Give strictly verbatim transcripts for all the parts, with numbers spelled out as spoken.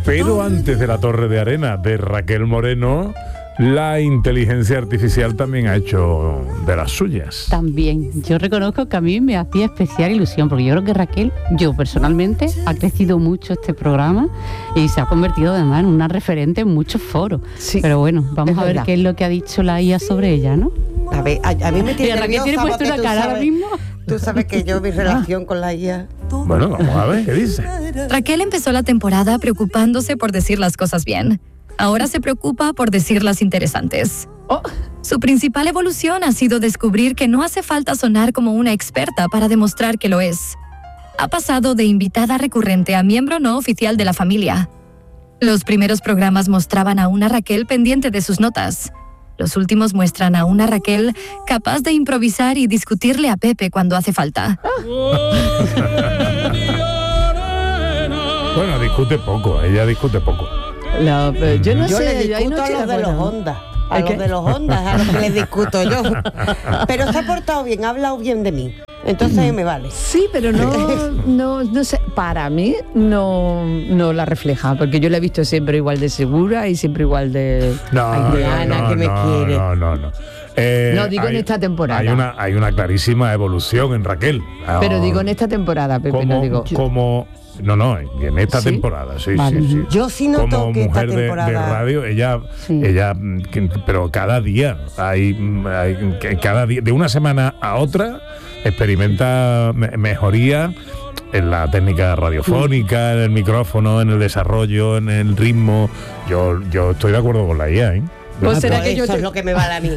Pero antes de la Torre de Arena de Raquel Moreno, la inteligencia artificial también ha hecho de las suyas. También, yo reconozco que a mí me hacía especial ilusión, porque yo creo que Raquel, yo personalmente, ha crecido mucho este programa y se ha convertido además en una referente en muchos foros. Sí, pero bueno, vamos a ver verdad. qué es lo que ha dicho la I A sobre ella, ¿no? A ver, a, a mí me tiene Mira, Raquel nerviosa tiene puesto porque una tú cara ahora sabes- mismo. Tú sabes que yo, mi relación con la I A... Bueno, vamos a ver qué dice. Raquel empezó la temporada preocupándose por decir las cosas bien. Ahora se preocupa por decirlas interesantes. Oh. Su principal evolución ha sido descubrir que no hace falta sonar como una experta para demostrar que lo es. Ha pasado de invitada recurrente a miembro no oficial de la familia. Los primeros programas mostraban a una Raquel pendiente de sus notas. Los últimos muestran a una Raquel capaz de improvisar y discutirle a Pepe cuando hace falta. Bueno, discute poco, ella discute poco. La- eh, yo no Yo sé, le yo ahí discuto no a los estoy de los acuerdo. Honda. A ¿El los qué? de los Honda, a los que les discuto yo. Pero se ha portado bien, ha hablado bien de mí. Entonces me vale. Sí, pero no, no, no sé, para mí no, no la refleja, porque yo la he visto siempre igual de segura y siempre igual de... No, Ay, no, de Ana, no, que me no, quiere. no, no, no. Eh, No, digo en esta temporada. Hay una, hay una clarísima evolución en Raquel. Pero Ah, digo en esta temporada, Pepe, como, no digo... como no, no, en esta ¿Sí? temporada, sí, Vale. sí, sí. Yo sí noto como que esta mujer de- de, temporada- radio, ella, Sí. ella, mm, que- pero cada día, hay, mm, hay- que cada día, de una semana a otra, experimenta me- mejoría en la técnica radiofónica, en el micrófono, en el desarrollo, en el ritmo. Yo, yo estoy de acuerdo con la I A, ¿eh? Pues Ah, será pues que yo eso te- es lo que me vale a mí.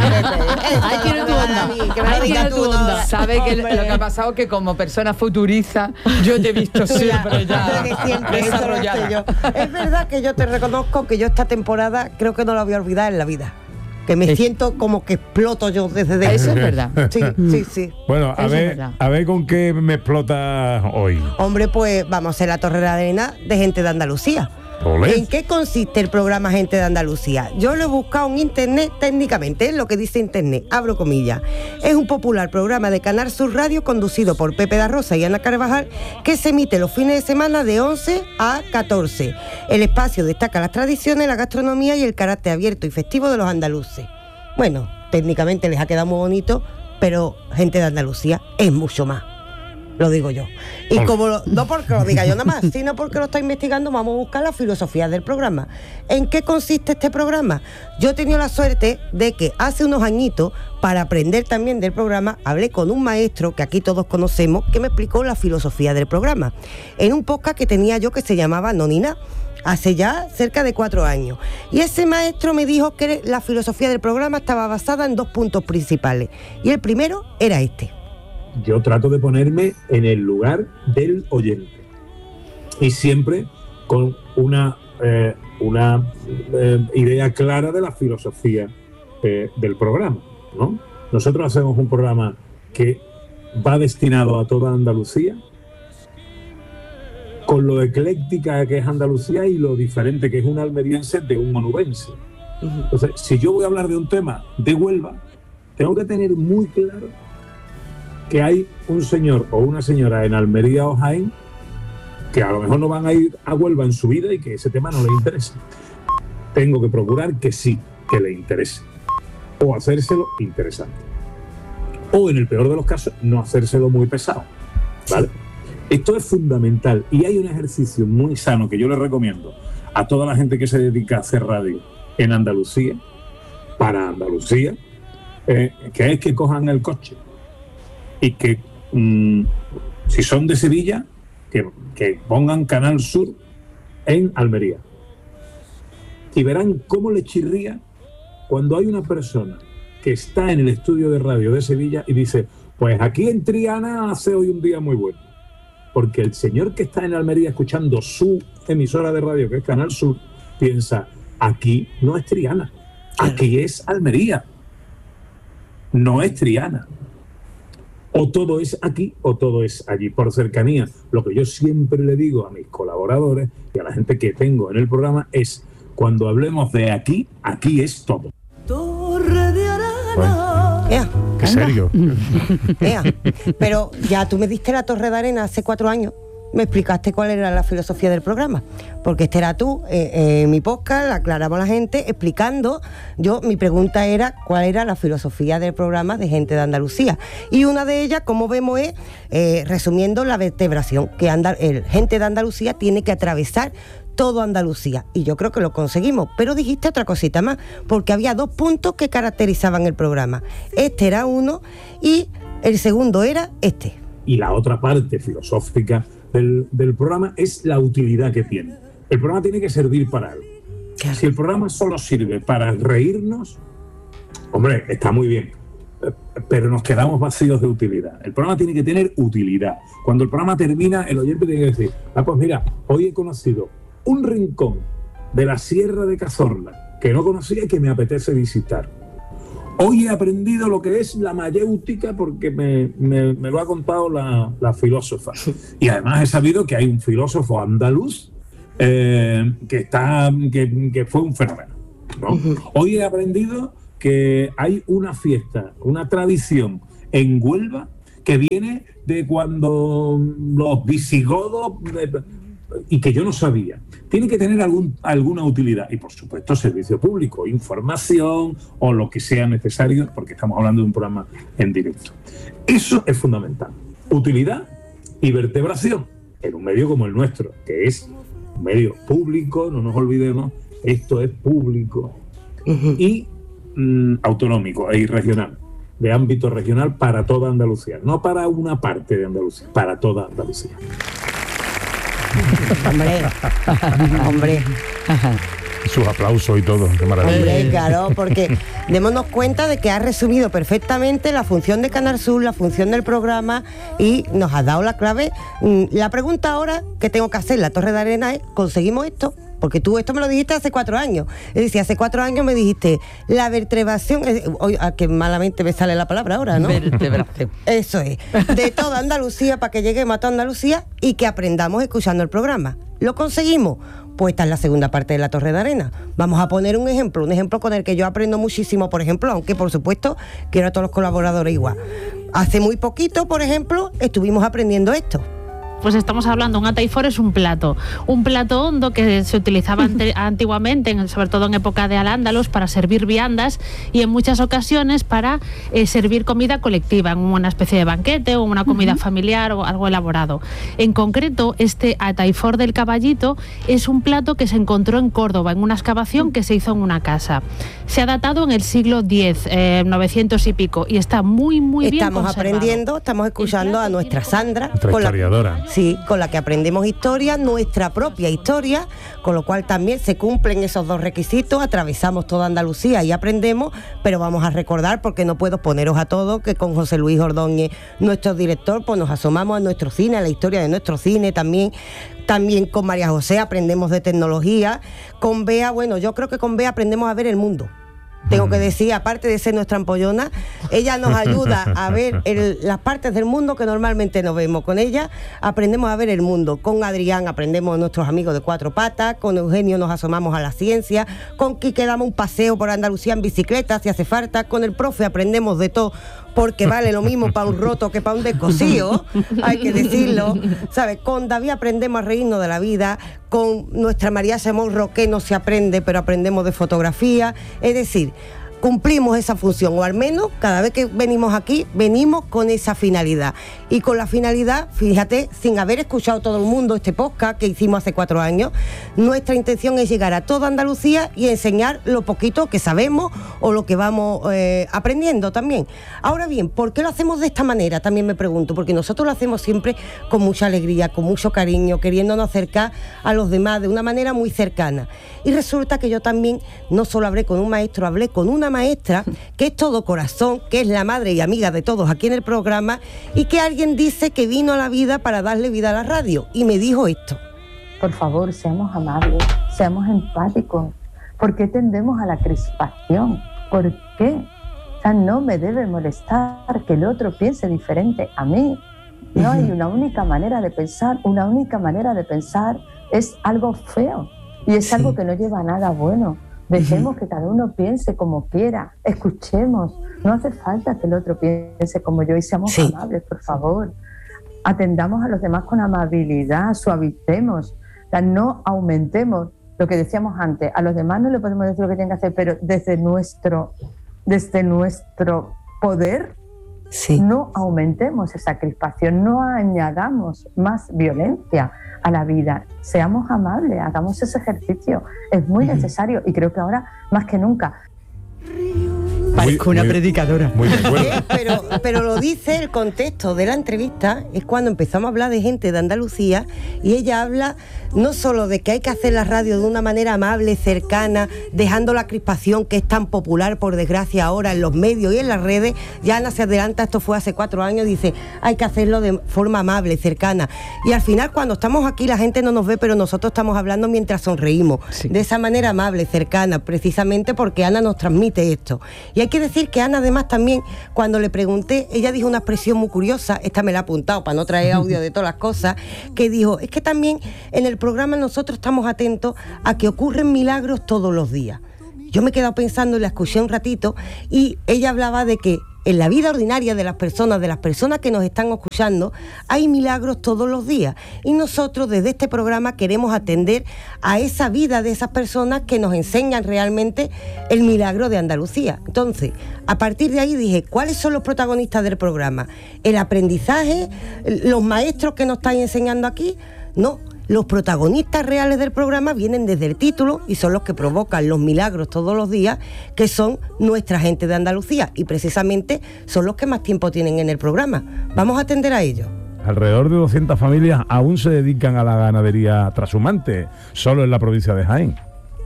Ahí tiene tu onda. Que me lo Ahí diga tiene tú, tu no. onda. Sabe que Hombre. lo que ha pasado es que como persona futuriza, yo te he visto siempre ya Desde siempre, eso lo sé desarrollada. yo. Es verdad que yo te reconozco que yo esta temporada creo que no la voy a olvidar en la vida. Que me Es- siento como que exploto yo desde dentro. Eso es verdad. Sí, sí, sí. Bueno, a Eso es ver, verdad. a ver con qué me explota hoy. Hombre, pues vamos a hacer la Torre de Arena de Gente de Andalucía. Olé. ¿En qué consiste el programa Gente de Andalucía? Yo lo he buscado en internet técnicamente, es lo que dice internet, abro comillas. Es un popular programa de Canal Sur Radio conducido por Pepe da Rosa y Ana Carvajal que se emite los fines de semana de once a catorce. El espacio destaca las tradiciones, la gastronomía y el carácter abierto y festivo de los andaluces. Bueno, técnicamente les ha quedado muy bonito, pero Gente de Andalucía es mucho más. Lo digo yo. Y Vale. como lo- no porque lo diga yo nada más, sino porque lo está investigando, vamos a buscar la filosofía del programa. ¿En qué consiste este programa? Yo he tenido la suerte de que hace unos añitos, para aprender también del programa, hablé con un maestro que aquí todos conocemos, que me explicó la filosofía del programa. En un podcast que tenía yo que se llamaba Nonina, hace ya cerca de cuatro años. Y ese maestro me dijo que la filosofía del programa estaba basada en dos puntos principales. Y el primero era este. Yo trato de ponerme en el lugar del oyente y siempre con una, eh, una eh, idea clara de la filosofía eh, del programa, ¿no? Nosotros hacemos un programa que va destinado a toda Andalucía, con lo ecléctica que es Andalucía y lo diferente que es un almeriense de un onubense. Entonces, si yo voy a hablar de un tema de Huelva, tengo que tener muy claro que hay un señor o una señora en Almería o Jaén que a lo mejor no van a ir a Huelva en su vida y que ese tema no les interesa. Tengo que procurar que sí, que le interese. O hacérselo interesante. O en el peor de los casos, no hacérselo muy pesado. ¿Vale? Esto es fundamental y hay un ejercicio muy sano que yo les recomiendo a toda la gente que se dedica a hacer radio en Andalucía, para Andalucía, eh, que es que cojan el coche y que mmm, si son de Sevilla, que, que pongan Canal Sur en Almería. Y verán cómo le chirría cuando hay una persona que está en el estudio de radio de Sevilla y dice, pues aquí en Triana hace hoy un día muy bueno. Porque el señor que está en Almería escuchando su emisora de radio, que es Canal Sur, piensa, aquí no es Triana, aquí es Almería, no es Triana. O todo es aquí o todo es allí, por cercanía. Lo que yo siempre le digo a mis colaboradores y a la gente que tengo en el programa es, cuando hablemos de aquí, aquí es todo. Torre de Arena. Ea, Qué serio. ea. Pero ya tú me diste la Torre de Arena hace cuatro años. me explicaste cuál era la filosofía del programa, porque este era tú, eh, eh, en mi podcast, la aclaramos a la gente, explicando, yo, mi pregunta era cuál era la filosofía del programa de Gente de Andalucía, y una de ellas, como vemos, es, eh, resumiendo, la vertebración, que anda, el Gente de Andalucía tiene que atravesar todo Andalucía, y yo creo que lo conseguimos, pero dijiste otra cosita más, porque había dos puntos que caracterizaban el programa, este era uno, y el segundo era este. Y la otra parte filosófica del, del programa es la utilidad que tiene. El programa tiene que servir para algo. Claro. Si el programa solo sirve para reírnos, hombre, está muy bien, pero nos quedamos vacíos de utilidad. El programa tiene que tener utilidad. Cuando el programa termina, el oyente tiene que decir, ah, pues mira, hoy he conocido un rincón de la Sierra de Cazorla que no conocía y que me apetece visitar. Hoy he aprendido lo que es la mayéutica porque me, me, me lo ha contado la, la filósofa. Y además he sabido que hay un filósofo andaluz eh, que, está, que, que fue un fenómeno, ¿no? Hoy he aprendido que hay una fiesta, una tradición en Huelva que viene de cuando los visigodos... De, y que yo no sabía. Tiene que tener algún, alguna utilidad y, por supuesto, servicio público, información o lo que sea necesario, porque estamos hablando de un programa en directo. Eso es fundamental. Utilidad y vertebración en un medio como el nuestro, que es un medio público, no nos olvidemos, esto es público y mm, autonómico e regional, de ámbito regional para toda Andalucía, no para una parte de Andalucía, para toda Andalucía. Hombre, hombre. Sus aplausos y todo, qué maravilla. Hombre, claro, porque démonos cuenta de que has resumido perfectamente la función de Canal Sur, la función del programa, y nos has dado la clave. La pregunta ahora que tengo que hacer, la Torre de Arena, es, ¿conseguimos esto? Porque tú esto me lo dijiste hace cuatro años. Es decir, hace cuatro años me dijiste la vertebración, hoy a que malamente me sale la palabra ahora, ¿no? Vertebración. Eso es, de toda Andalucía, para que lleguemos a toda Andalucía y que aprendamos escuchando el programa. ¿Lo conseguimos? Pues esta es la segunda parte de la Torre de Arena. Vamos a poner un ejemplo, un ejemplo con el que yo aprendo muchísimo, por ejemplo, aunque por supuesto quiero a todos los colaboradores igual. Hace muy poquito, por ejemplo, estuvimos aprendiendo esto. Pues estamos hablando, un ataifor es un plato, un plato hondo que se utilizaba ante, antiguamente, en, sobre todo en época de Al-Ándalus, para servir viandas y en muchas ocasiones para eh, servir comida colectiva, en una especie de banquete o una comida uh-huh. familiar o algo elaborado. En concreto, este ataifor del Caballito es un plato que se encontró en Córdoba, en una excavación que se hizo en una casa. Se ha datado en el siglo diez, eh, novecientos y pico, y está muy, muy bien conservado. Estamos aprendiendo, estamos escuchando a nuestra Sandra, nuestra historiadora. Sí, con la que aprendemos historia, nuestra propia historia, con lo cual también se cumplen esos dos requisitos, atravesamos toda Andalucía y aprendemos, pero vamos a recordar, porque no puedo poneros a todos, que con José Luis Ordóñez, nuestro director, pues nos asomamos a nuestro cine, a la historia de nuestro cine también. También con María José aprendemos de tecnología, con Bea, bueno, yo creo que con Bea aprendemos a ver el mundo. Tengo que decir, aparte de ser nuestra ampollona, ella nos ayuda a ver el, las partes del mundo que normalmente no vemos. Con ella aprendemos a ver el mundo. Con Adrián aprendemos a nuestros amigos de cuatro patas, con Eugenio nos asomamos a la ciencia, con Quique damos un paseo por Andalucía en bicicleta si hace falta, con el profe aprendemos de todo, porque vale lo mismo para un roto que para un descosío, hay que decirlo, ¿sabes? Con David aprendemos a reírnos de la vida, con nuestra María Semorro, que no se aprende, pero aprendemos de fotografía, es decir, cumplimos esa función, o al menos cada vez que venimos aquí, venimos con esa finalidad. Y con la finalidad, fíjate, sin haber escuchado todo el mundo este podcast que hicimos hace cuatro años, nuestra intención es llegar a toda Andalucía y enseñar lo poquito que sabemos o lo que vamos eh, aprendiendo también. Ahora bien, ¿por qué lo hacemos de esta manera? También me pregunto, porque nosotros lo hacemos siempre con mucha alegría, con mucho cariño, queriéndonos acercar a los demás de una manera muy cercana. Y resulta que yo también no solo hablé con un maestro, hablé con una maestra que es todo corazón, que es la madre y amiga de todos aquí en el programa, y que alguien dice que vino a la vida para darle vida a la radio, y me dijo esto: por favor, seamos amables, seamos empáticos. ¿Por qué tendemos a la crispación? ¿Por qué? O sea, no me debe molestar que el otro piense diferente a mí. No hay una única manera de pensar, una única manera de pensar es algo feo y es sí. algo que no lleva a nada bueno. Dejemos que cada uno piense como quiera, escuchemos, no hace falta que el otro piense como yo y seamos sí. amables, por favor. atendamos a los demás con amabilidad, suavicemos, o sea, no aumentemos lo que decíamos antes. A los demás no le podemos decir lo que tienen que hacer, pero desde nuestro, desde nuestro poder, sí, no aumentemos esa crispación, no añadamos más violencia a la vida. Seamos amables, hagamos ese ejercicio. Es muy necesario y creo que ahora más que nunca. Parezco una muy, predicadora. Muy de acuerdo. Eh, pero, pero lo dice el contexto de la entrevista, es cuando empezamos a hablar de gente de Andalucía y ella habla no solo de que hay que hacer la radio de una manera amable, cercana, dejando la crispación que es tan popular, por desgracia, ahora en los medios y en las redes. Ya Ana se adelanta, esto fue hace cuatro años, dice, hay que hacerlo de forma amable, cercana. Y al final, cuando estamos aquí, la gente no nos ve, pero nosotros estamos hablando mientras sonreímos. Sí. De esa manera amable, cercana, precisamente porque Ana nos transmite esto. Y hay que decir que Ana, además, también, cuando le pregunté, ella dijo una expresión muy curiosa, esta me la he apuntado para no traer audio de todas las cosas, que dijo, es que también en el programa nosotros estamos atentos a que ocurren milagros todos los días. Yo me he quedado pensando y la escuché un ratito y ella hablaba de que en la vida ordinaria de las personas, de las personas que nos están escuchando, hay milagros todos los días. Y nosotros desde este programa queremos atender a esa vida de esas personas que nos enseñan realmente el milagro de Andalucía. Entonces, a partir de ahí dije, ¿cuáles son los protagonistas del programa? ¿El aprendizaje? ¿Los maestros que nos están enseñando aquí? No. Los protagonistas reales del programa vienen desde el título y son los que provocan los milagros todos los días, que son nuestra gente de Andalucía, y precisamente son los que más tiempo tienen en el programa. Vamos a atender a ellos. Alrededor de doscientas familias aún se dedican a la ganadería trashumante, solo en la provincia de Jaén.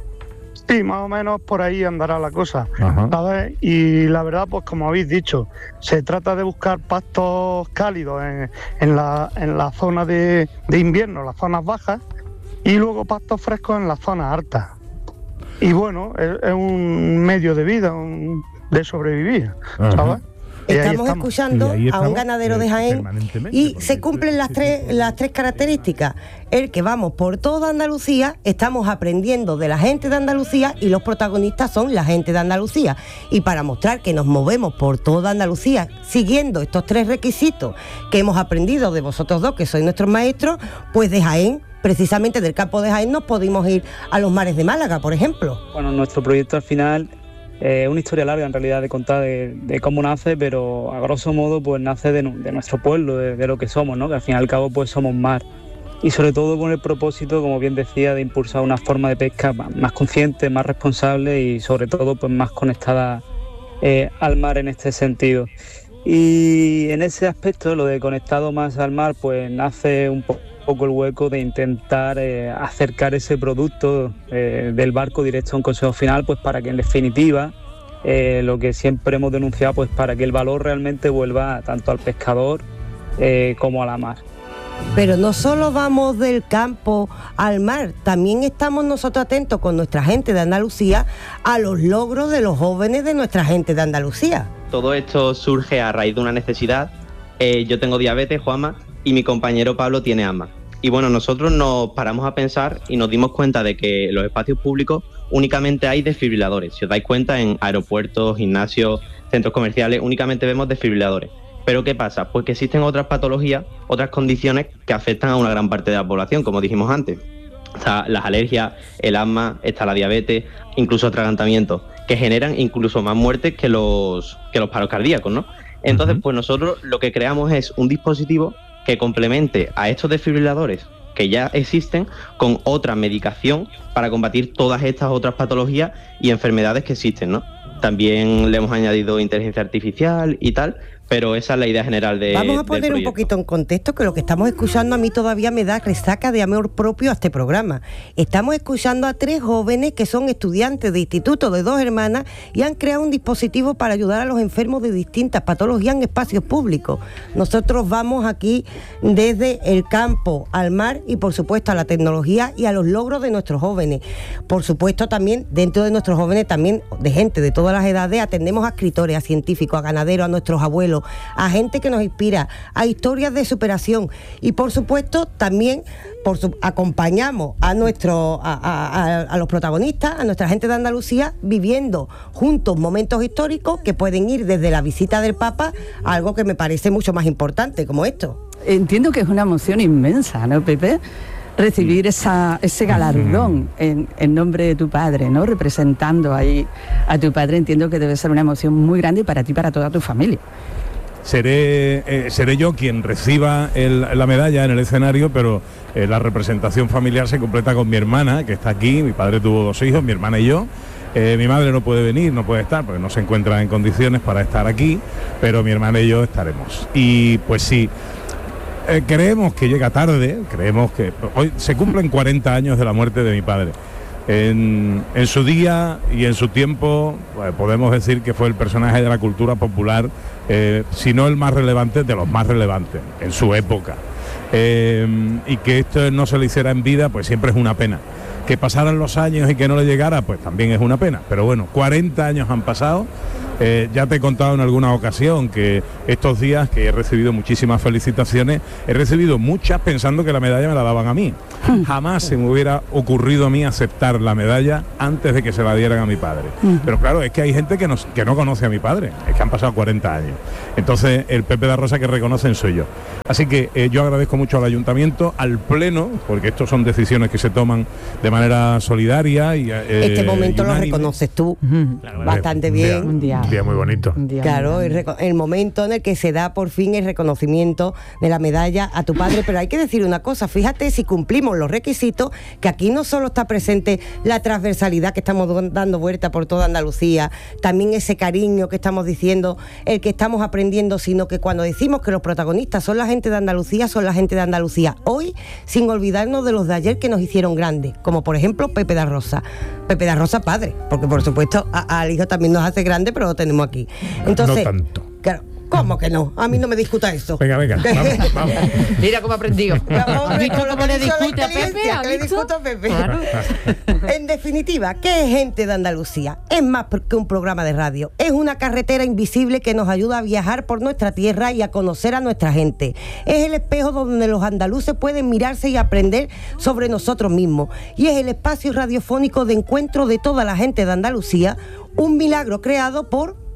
Sí, más o menos por ahí andará la cosa, ¿sabes? Y la verdad, pues como habéis dicho, se trata de buscar pastos cálidos en, en, la, en la zona de, de invierno, las zonas bajas, y luego pastos frescos en las zonas altas. Y bueno, es, es un medio de vida, un, de sobrevivir, ¿sabes? Ajá. Estamos escuchando a un ganadero de Jaén y se cumplen las tres, las tres características. El que vamos por toda Andalucía, estamos aprendiendo de la gente de Andalucía y los protagonistas son la gente de Andalucía. Y para mostrar que nos movemos por toda Andalucía siguiendo estos tres requisitos que hemos aprendido de vosotros dos, que sois nuestros maestros, pues de Jaén, precisamente del campo de Jaén, nos pudimos ir a los mares de Málaga, por ejemplo. Bueno, nuestro proyecto al final... Es eh, una historia larga en realidad de contar de, de cómo nace, pero a grosso modo pues nace de, de nuestro pueblo, de, de lo que somos, ¿no? Que al fin y al cabo pues somos mar. Y sobre todo con el propósito, como bien decía, de impulsar una forma de pesca más consciente, más responsable y sobre todo pues más conectada eh, al mar en este sentido. Y en ese aspecto, lo de conectado más al mar, pues nace un poco poco el hueco de intentar eh, acercar ese producto eh, del barco directo a un consejo final, pues para que en definitiva eh, lo que siempre hemos denunciado, pues para que el valor realmente vuelva tanto al pescador eh, como a la mar. Pero no solo vamos del campo al mar, también estamos nosotros atentos con nuestra gente de Andalucía a los logros de los jóvenes de nuestra gente de Andalucía. Todo esto surge a raíz de una necesidad. Eh, yo tengo diabetes, Juanma, y mi compañero Pablo tiene asma. Y bueno, nosotros nos paramos a pensar y nos dimos cuenta de que en los espacios públicos únicamente hay desfibriladores. Si os dais cuenta, en aeropuertos, gimnasios, centros comerciales, únicamente vemos desfibriladores. Pero ¿qué pasa? Pues que existen otras patologías, otras condiciones que afectan a una gran parte de la población, como dijimos antes. Está las alergias, el asma, está la diabetes, incluso atragantamientos, que generan incluso más muertes que los, que los paros cardíacos, ¿no? Entonces, pues nosotros lo que creamos es un dispositivo que complemente a estos desfibriladores que ya existen con otra medicación para combatir todas estas otras patologías y enfermedades que existen, ¿no? También le hemos añadido inteligencia artificial y tal, pero esa es la idea general de Vamos a poner un poquito en contexto que lo que estamos escuchando a mí todavía me da resaca de amor propio a este programa. Estamos escuchando a tres jóvenes que son estudiantes de instituto de dos hermanas y han creado un dispositivo para ayudar a los enfermos de distintas patologías en espacios públicos. Nosotros vamos aquí desde el campo al mar y por supuesto a la tecnología y a los logros de nuestros jóvenes. Por supuesto también dentro de nuestros jóvenes, también de gente de todas las edades, atendemos a escritores, a científicos, a ganaderos, a nuestros abuelos, a gente que nos inspira, a historias de superación y por supuesto también por su, acompañamos a, nuestro, a, a, a los protagonistas, a nuestra gente de Andalucía, viviendo juntos momentos históricos que pueden ir desde la visita del Papa a algo que me parece mucho más importante como esto. entiendo que es una emoción inmensa, ¿no, Pepe? Recibir esa, ese galardón en, en nombre de tu padre, ¿no? Representando ahí a tu padre, entiendo que debe ser una emoción muy grande para ti y para toda tu familia. Seré, eh, seré yo quien reciba el, la medalla en el escenario, pero eh, la representación familiar se completa con mi hermana, que está aquí. Mi padre tuvo dos hijos, mi hermana y yo. Eh, mi madre no puede venir, no puede estar, porque no se encuentra en condiciones para estar aquí, pero mi hermana y yo estaremos. Y pues sí, eh, creemos que llega tarde, creemos que... Hoy se cumplen cuarenta años de la muerte de mi padre. En, en su día y en su tiempo, pues, podemos decir que fue el personaje de la cultura popular, eh, si no el más relevante, de los más relevantes en su época. Eh, y que esto no se le hiciera en vida, pues siempre es una pena. Que pasaran los años y que no le llegara, pues también es una pena. Pero bueno, cuarenta años han pasado. Eh, ya te he contado en alguna ocasión que estos días que he recibido muchísimas felicitaciones, he recibido muchas pensando que la medalla me la daban a mí. Jamás se me hubiera ocurrido a mí aceptar la medalla antes de que se la dieran a mi padre. Pero claro, es que hay gente que no, que no conoce a mi padre, es que han pasado cuarenta años. Entonces el Pepe da Rosa que reconocen soy yo. Así que eh, yo agradezco mucho al Ayuntamiento, al Pleno, porque estos son decisiones que se toman de manera solidaria. Y, eh, este momento y lo reconoces tú claro, bastante un bien. Día, un día. Un día muy bonito. Día claro, el, el momento en el que se da por fin el reconocimiento de la medalla a tu padre, pero hay que decir una cosa, fíjate si cumplimos los requisitos, que aquí no solo está presente la transversalidad que estamos dando vuelta por toda Andalucía, también ese cariño que estamos diciendo, el que estamos aprendiendo, sino que cuando decimos que los protagonistas son la gente de Andalucía, son la gente de Andalucía hoy, sin olvidarnos de los de ayer que nos hicieron grandes, como por ejemplo Pepe da Rosa. Pepe da Rosa padre, porque por supuesto a, al hijo también nos hace grande, pero lo tenemos aquí. Entonces, no tanto. Claro, ¿cómo que no? A mí no me discuta eso. Venga, venga, vamos, vamos. Mira cómo aprendió. ¿Has visto cómo le discute a Pepe? Que le discuto a Pepe. Claro. En definitiva, ¿qué es Gente de Andalucía? Es más que un programa de radio. Es una carretera invisible que nos ayuda a viajar por nuestra tierra y a conocer a nuestra gente. Es el espejo donde los andaluces pueden mirarse y aprender sobre nosotros mismos. Y es el espacio radiofónico de encuentro de toda la gente de Andalucía, un milagro creado por